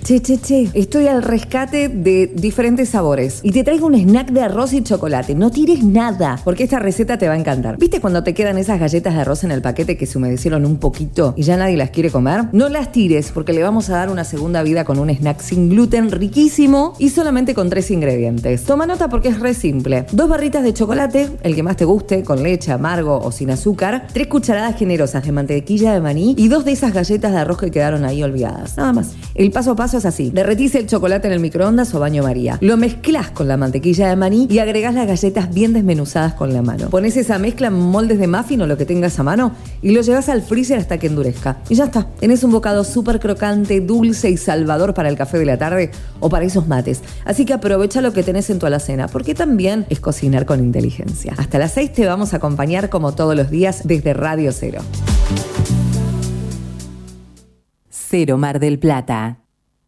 Che, estoy al rescate de diferentes sabores y te traigo un snack de arroz y chocolate. No tires nada, porque esta receta te va a encantar. ¿Viste cuando te quedan esas galletas de arroz en el paquete que se humedecieron un poquito y ya nadie las quiere comer? No las tires, porque le vamos a dar una segunda vida con un snack sin gluten riquísimo y solamente con 3 ingredientes. Toma nota porque es re simple. 2 barritas de chocolate, el que más te guste, con leche, amargo o sin azúcar. 3 cucharadas generosas de mantequilla de maní y 2 de esas galletas de arroz que quedaron ahí olvidadas. Nada más. El paso a paso es así. Derretís el chocolate en el microondas o baño María. Lo mezclás con la mantequilla de maní y agregás las galletas bien desmenuzadas con la mano. Pones esa mezcla en moldes de muffin o lo que tengas a mano y lo llevas al freezer hasta que endurezca. Y ya está. Tenés un bocado súper crocante, dulce y salvador para el café de la tarde o para esos mates. Así que aprovecha lo que tenés en tu alacena, porque también es cocinar con inteligencia. Hasta las 6 te vamos a acompañar como todos los días desde Radio Cero. Cero Mar del Plata.